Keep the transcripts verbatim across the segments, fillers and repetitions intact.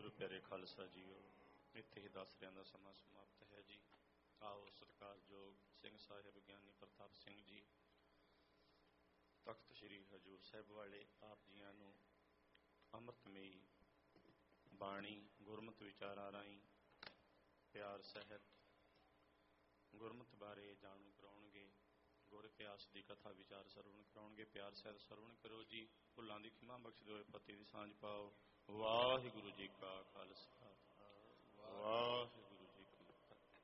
ਗੁਰੂ ਪਿਆਰੇ ਖਾਲਸਾ ਜੀਓ, ਇੱਥੇ ਹੀ ਦਸਰਿਆਂ ਦਾ ਸਮਾਂ ਸਮਾਪਤ ਹੈ ਜੀ। ਆਓ ਸਤਿਕਾਰਯੋਗ ਸਿੰਘ ਸਾਹਿਬ ਗਿਆਨੀ ਪ੍ਰਤਾਪ ਸਿੰਘ ਜੀ, ਤਖਤ ਸ੍ਰੀ ਹਜ਼ੂਰ ਸਾਹਿਬ ਵਾਲੇ, ਆਪ ਜੀਆਂ ਨੂੰ ਅੰਮ੍ਰਿਤਮਈ ਬਾਣੀ ਗੁਰਮਤਿ ਵਿਚਾਰਾਂ ਰਾਹੀਂ ਪਿਆਰ ਸਹਿਤ ਗੁਰਮਤਿ ਬਾਰੇ ਜਾਣੂ ਕਰਾਉਣਗੇ। ਗੁਰ ਇਤਿਹਾਸ ਦੀ ਕਥਾ ਵਿਚਾਰ ਸਰਵਣ ਕਰਾਉਣਗੇ। ਪਿਆਰ ਸਹਿਤ ਸਰਵਣ ਕਰੋ ਜੀ। ਭੁੱਲਾਂ ਦੀ ਖਿਮਾ ਬਖਸ਼ ਦਿਓ, ਪਤੀ ਦੀ ਸਾਂਝ ਪਾਓ। ਵਾਹਿਗੁਰੂ ਜੀ ਕਾ ਖਾਲਸਾ, ਵਾਹਿਗੁਰੂ ਜੀ ਕੀ ਫਤਿਹ।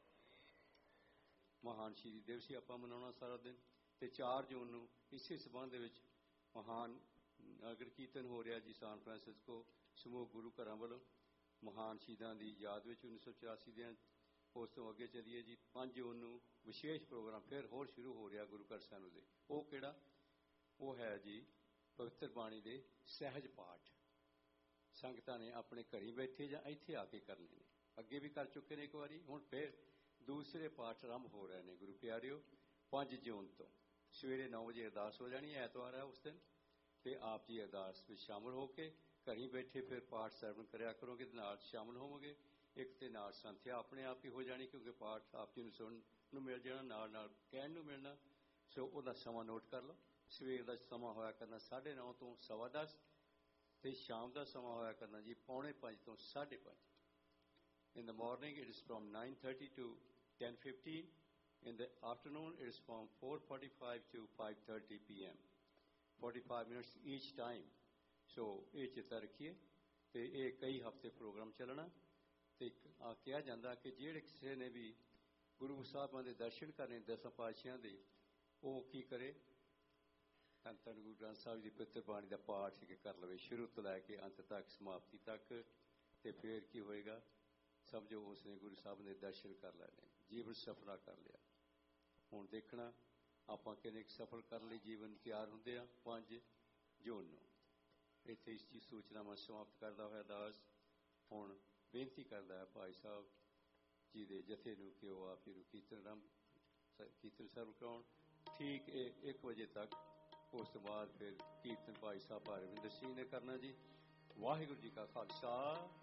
ਮਹਾਨ ਸ਼ਹੀਦੀ ਦਿਵਸ ਆਪਾਂ ਮਨਾਉਣਾ ਸਾਰਾ ਦਿਨ, ਤੇ ਚਾਰ ਜੂਨ ਨੂੰ ਇਸੇ ਸਬੰਧ ਦੇ ਵਿੱਚ ਮਹਾਨ ਨਗਰ ਕੀਰਤਨ ਹੋ ਰਿਹਾ ਜੀ ਸਾਨ ਫਰਾਂਸਿਸਕੋ ਸਮੂਹ ਗੁਰੂ ਘਰਾਂ ਵੱਲੋਂ ਮਹਾਨ ਸ਼ਹੀਦਾਂ ਦੀ ਯਾਦ ਵਿੱਚ ਉੱਨੀ ਸੌ ਚੁਰਾਸੀ ਦੇ। ਉਸ ਤੋਂ ਅੱਗੇ ਚੱਲੀਏ ਜੀ, ਪੰਜ ਜੂਨ ਨੂੰ ਵਿਸ਼ੇਸ਼ ਪ੍ਰੋਗਰਾਮ ਫਿਰ ਹੋਰ ਸ਼ੁਰੂ ਹੋ ਰਿਹਾ ਗੁਰੂ ਘਰ ਸਾਹਿਬ ਦੇ। ਉਹ ਕਿਹੜਾ? ਉਹ ਹੈ ਜੀ ਪਵਿੱਤਰ ਬਾਣੀ ਦੇ ਸਹਿਜ ਪਾਠ। ਸੰਗਤਾਂ ਨੇ ਆਪਣੇ ਘਰੀ ਬੈਠੇ ਜਾਂ ਇੱਥੇ ਆ ਕੇ ਕਰਨੇ ਨੇ, ਅੱਗੇ ਵੀ ਕਰ ਚੁੱਕੇ ਨੇ ਇੱਕ ਵਾਰੀ, ਹੁਣ ਫਿਰ ਦੂਸਰੇ ਪਾਠ ਆਰੰਭ ਹੋ ਰਹੇ ਨੇ। ਗੁਰੂ ਪਿਆਰਿਓ, ਪੰਜ ਜੂਨ ਤੋਂ ਸਵੇਰੇ ਨੌ ਵਜੇ ਅਰਦਾਸ ਹੋ ਜਾਣੀ, ਐਤਵਾਰ ਹੈ ਉਸ ਦਿਨ, ਤੇ ਆਪ ਜੀ ਅਰਦਾਸ ਵਿੱਚ ਸ਼ਾਮਲ ਹੋ ਕੇ ਘਰੀ ਬੈਠੇ ਫਿਰ ਪਾਠ ਸਰਵਣ ਕਰਿਆ ਕਰੋਗੇ, ਨਾਲ ਸ਼ਾਮਲ ਹੋਵੋਗੇ। ਇੱਕ ਤੇ ਨਾਲ ਸੰਥਿਆ ਆਪਣੇ ਆਪ ਹੀ ਹੋ ਜਾਣੀ, ਕਿਉਂਕਿ ਪਾਠ ਆਪ ਜੀ ਨੂੰ ਸੁਣਨ ਨੂੰ ਮਿਲ ਜਾਣਾ, ਨਾਲ ਨਾਲ ਕਹਿਣ ਨੂੰ ਮਿਲਣਾ। ਸੋ ਉਹਦਾ ਸਮਾਂ ਨੋਟ ਕਰ ਲਓ। ਸਵੇਰ ਦਾ ਸਮਾਂ ਹੋਇਆ ਕਰਨਾ ਸਾਢੇ ਨੌ ਤੋਂ ਸਵਾ ਦਸ, ਤੇ ਸ਼ਾਮ ਦਾ ਸਮਾਂ ਹੋਇਆ ਕਰਨਾ ਜੀ ਪੌਣੇ ਪੰਜ ਤੋਂ ਸਾਢੇ ਪੰਜ। ਇਨ ਦ morning it is from nine thirty to ten fifteen. In the afternoon it is from four forty five to five thirty P M, forty five minutes ਈਚ time. ਸੋ ਇਹ ਚੇਤਾ ਰੱਖੀਏ। ਤੇ ਇਹ ਕਈ ਹਫ਼ਤੇ ਪ੍ਰੋਗਰਾਮ ਚੱਲਣਾ। ਤੇ ਆ ਕਿਹਾ ਜਾਂਦਾ ਕਿ ਜਿਹੜੇ ਕਿਸੇ ਨੇ ਵੀ ਗੁਰੂ ਸਾਹਿਬਾਂ ਦੇ ਦਰਸ਼ਨ ਕਰਨੇ ਦਸਾਂ ਪਾਤਸ਼ਾਹਾਂ ਦੇ, ਉਹ ਕੀ ਕਰੇ? ਧੰਨ ਧੰਨ ਗੁਰੂ ਗ੍ਰੰਥ ਸਾਹਿਬ ਦੀ ਪਵਿੱਤਰ ਬਾਣੀ ਦਾ ਪਾਠ ਇੱਕ ਕਰ ਲਵੇ, ਸ਼ੁਰੂ ਤੋਂ ਲੈ ਕੇ ਅੰਤ ਤੱਕ, ਸਮਾਪਤੀ ਤੱਕ। ਤੇ ਫਿਰ ਕੀ ਹੋਏਗਾ? ਸਮਝੋ ਉਸਨੇ ਗੁਰੂ ਸਾਹਿਬ ਦੇ ਦਰਸ਼ਨ ਕਰ ਲੈਣੇ, ਜੀਵਨ ਸਫਲਾ ਕਰ ਲਿਆ। ਹੁਣ ਦੇਖਣਾ ਆਪਾਂ ਕਿੰਨੇ ਸਫਲ ਕਰਨ ਲਈ ਜੀਵਨ ਤਿਆਰ ਹੁੰਦੇ ਆ। ਪੰਜ ਜੂਨ ਨੂੰ ਇੱਥੇ ਇਸ ਚੀਜ਼ ਸੂਚਨਾ ਮੈਂ ਸਮਾਪਤ ਕਰਦਾ ਹੋਇਆ ਦਾਸ ਹੁਣ ਬੇਨਤੀ ਕਰਦਾ ਹੈ ਭਾਈ ਸਾਹਿਬ ਜੀ ਦੇ ਜਥੇ ਨੂੰ ਕਿ ਉਹ ਆਪ ਜੀ ਨੂੰ ਕੀਰਤਨ ਆਰੰਭ ਕੀਰਤਨ ਸਰਵ ਕਰਾਉਣ ਠੀਕ ਇਹ ਇੱਕ ਵਜੇ ਤੱਕ। ਉਸ ਤੋਂ ਬਾਅਦ ਫਿਰ ਕੀਰਤਨ ਭਾਈ ਸਾਹਿਬ ਹਰਵਿੰਦਰ ਸਿੰਘ ਨੇ ਕਰਨਾ ਜੀ। ਵਾਹਿਗੁਰੂ ਜੀ ਕਾ ਖਾਲਸਾ,